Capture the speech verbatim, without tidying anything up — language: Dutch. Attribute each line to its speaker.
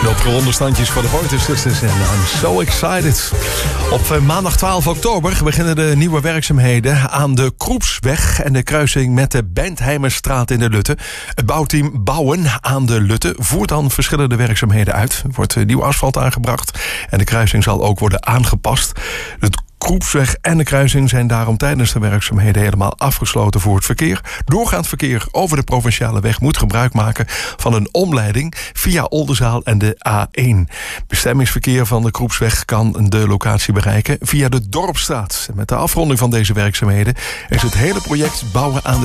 Speaker 1: De opgeronde standjes voor de Pointer Sisters en I'm so excited. Op maandag twaalf oktober beginnen de nieuwe werkzaamheden aan de Kroepsweg en de kruising met de Bentheimerstraat in de Lutte. Het bouwteam Bouwen aan de Lutte voert dan verschillende werkzaamheden uit. Er wordt nieuw asfalt aangebracht en de kruising zal ook worden aangepast. Het Kroepsweg en de kruising zijn daarom tijdens de werkzaamheden helemaal afgesloten voor het verkeer. Doorgaand verkeer over de provinciale weg moet gebruik maken van een omleiding via Oldenzaal en de A één. Bestemmingsverkeer van de Kroepsweg kan de locatie bereiken via de Dorpsstraat. Met de afronding van deze werkzaamheden is het hele project Bouwen aan de